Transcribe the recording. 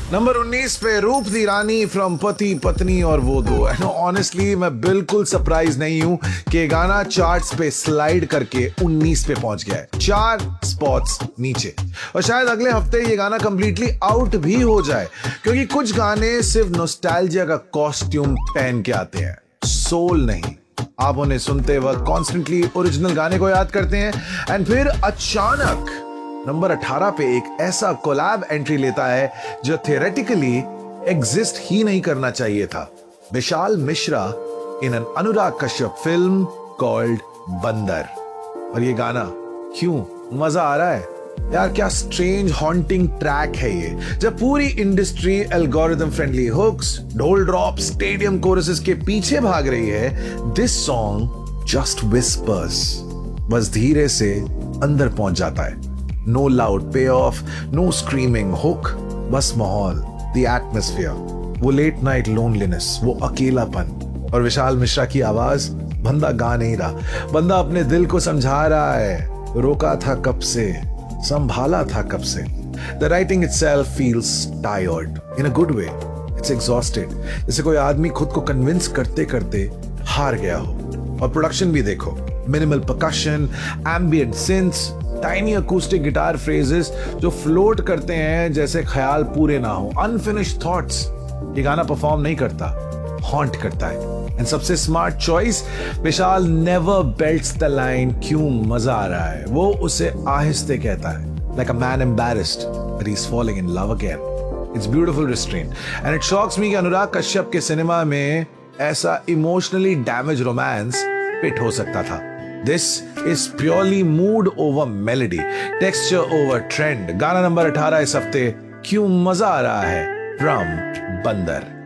Number 19 पे रूप दी रानी from पति पत्नी और वो दो। ऑनेस्टली मैं बिल्कुल सरप्राइज नहीं हूं कि ये गाना चार्ट्स पे स्लाइड करके 19 पे पहुंच गया है, 4 स्पॉट्स नीचे। और शायद अगले हफ्ते ये गाना कंप्लीटली आउट भी हो जाए, क्योंकि कुछ गाने सिर्फ नॉस्टैल्जिया का कॉस्ट्यूम पहन के आते हैं, सोल नहीं। आप उन्हें सुनते वक्त कॉन्स्टेंटली ओरिजिनल गाने को याद करते हैं, एंड फिर अचानक नंबर 18 पे एक ऐसा कोलैब एंट्री लेता है जो थियोरेटिकली एग्जिस्ट ही नहीं करना चाहिए था। Vishal Mishra in an Anurag Kashyap film called बंदर। और ये गाना क्यों मजा आ रहा है यार, क्या स्ट्रेंज हॉन्टिंग ट्रैक है ये, जब पूरी इंडस्ट्री एल्गोरिथम फ्रेंडली हुक्स, ढोल ड्रॉप, स्टेडियम कोरसेस के पीछे भाग रही है। दिस सॉन्ग जस्ट विस्पर्स, बस धीरे से अंदर पहुंच जाता है। नो लाउड पे ऑफ, नो स्क्रीमिंग हुक, बस माहौल, द एटमॉस्फेयर, वो लेट नाइट लोनलीनेस, वो अकेलापन। और विशाल मिश्रा की आवाज, बंदा गा नहीं रहा, बंदा अपने दिल को समझा रहा है, रोका था कब से, संभाला था कब से। The writing itself feels tired in a good way, it's exhausted, जैसे कोई आदमी खुद को कन्विंस करते करते हार गया हो। और प्रोडक्शन भी देखो, minimal percussion, ambient सिंथ्स, tiny acoustic guitar phrases जो फ्लोट करते हैं जैसे ख्याल पूरे ना हो, अनफिनिश्ड थॉट्स। ये गाना परफॉर्म नहीं करता, हॉन्ट करता है। एंड सबसे smart choice, Vishal never belts the line क्यों मजा आ रहा है, वो उसे आहिस्ते कहता है, like a man embarrassed that he is falling in love again. It's beautiful restraint and it shocks मी कि अनुराग कश्यप के सिनेमा में ऐसा इमोशनली डैमेज रोमांस फिट हो सकता था। This is purely mood over melody, texture over trend. गाना number 18 इस हफ्ते क्यों मजा आ रहा है फ्रॉम बंदर।